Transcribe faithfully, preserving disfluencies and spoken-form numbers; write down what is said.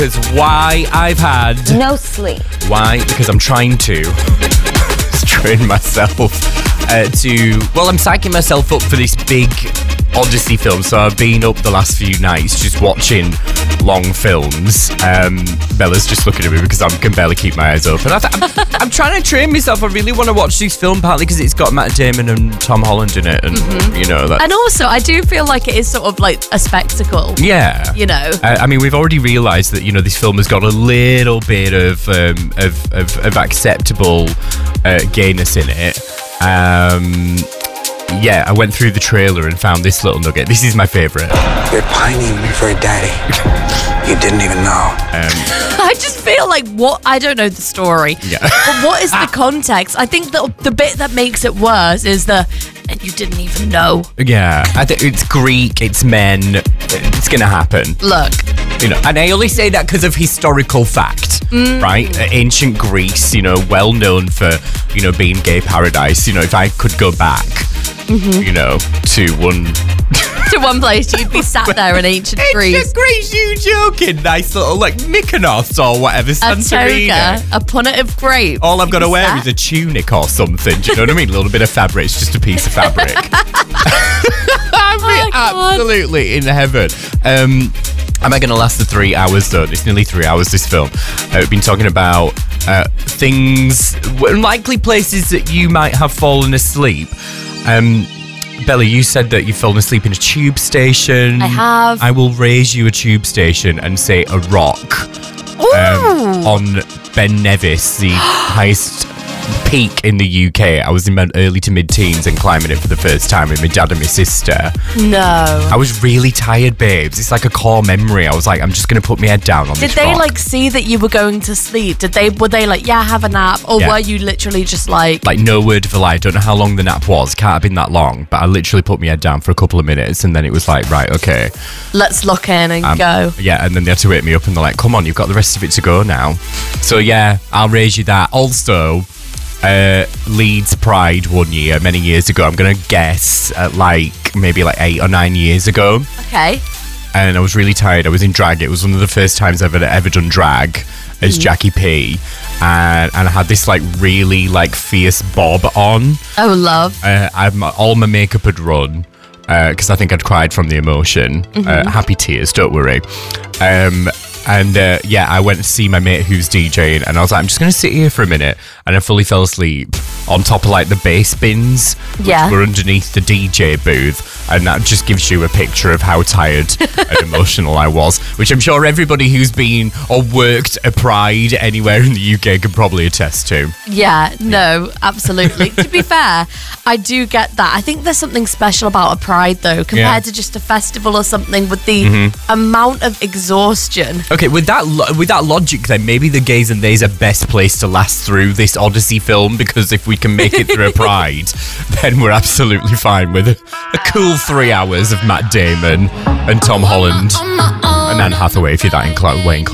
It's why I've had no sleep. Why? Because I'm trying to train myself uh, to. Well, I'm psyching myself up for this big Odyssey film. So I've been up the last few nights just watching long films. Um, Bella's just looking at me because I can barely keep my eyes open. I th- I'm, I'm trying to train myself. I really want to watch this film, partly because it's got Matt Damon and Tom Holland in it, and mm-hmm. you know that. And also, I do feel like it is sort of like a spectacle. Yeah, you know. Uh, I mean, we've already realised that you know this film has got a little bit of um, of, of of acceptable uh, gayness in it. Um, yeah, I went through the trailer and found this little nugget. This is my favourite. You're pining me for a daddy. You didn't even know. Um, I just feel like what I don't know the story. Yeah. But what is the context? I think the the bit that makes it worse is the and you didn't even know. Yeah, I think it's Greek. It's men. It's gonna happen. Look, you know, and I only say that because of historical fact, mm. right? Uh, ancient Greece, you know, well known for you know being gay paradise. You know, if I could go back, mm-hmm. you know, to one. to one place, you'd be sat there in ancient Greece. Ancient Greece, you joking? Nice little, like, Mykonos or whatever, Santorini. A toga, a punnet of grape. All I've got to wear sat? is a tunic or something. Do you know what I mean? A little bit of fabric. It's just a piece of fabric. I'm oh absolutely in heaven. Um, am I going to last the three hours, though? It's nearly three hours, this film. Uh, we've been talking about uh, things, likely places that you might have fallen asleep. Um... Bella, you said that you've fallen asleep in a tube station. I have. I will raise you a tube station and say a rock um, on Ben Nevis, the highest peak in the U K. I was in my early to mid-teens and climbing it for the first time with my dad and my sister. No. I was really tired, babes. It's like a core memory. I was like, I'm just going to put my head down on Did this they rock. like see that you were going to sleep? Did they, were they like, yeah, have a nap? Or Yeah. were you literally just like... Like, no word of a lie. I don't know how long the nap was. Can't have been that long. But I literally put my head down for a couple of minutes and then it was like, right, okay. Let's lock in and Um, go. Yeah, and then they had to wake me up and they're like, come on, you've got the rest of it to go now. So yeah, I'll raise you that. Also, uh, Leeds Pride one year, many years ago, I'm going to guess at like maybe like eight or nine years ago. Okay. And I was really tired. I was in drag. It was one of the first times I've ever, ever done drag as mm. Jackie P. And, and I had this like really like fierce bob on. Oh, love. Uh, I've, all my makeup had run. Because uh, I think I'd cried from the emotion. Mm-hmm. Uh, happy tears, don't worry. Um, and uh, yeah, I went to see my mate who's DJing, and I was like, I'm just going to sit here for a minute. And I fully fell asleep on top of like the bass bins, which yeah. were underneath the D J booth. And that just gives you a picture of how tired and emotional I was, which I'm sure everybody who's been or worked a Pride anywhere in the U K can probably attest to. Yeah, no, absolutely. To be fair, I do get that. I think there's something special about a Pride, though, compared Yeah. to just a festival or something, with the Mm-hmm. amount of exhaustion. Okay, with that lo- with that logic, then maybe the gays and theys are best placed to last through this Odyssey film, because if we can make it through a Pride, then we're absolutely fine with a, a cool three hours of Matt Damon and Tom Holland and Anne Hathaway, if you're that inclined.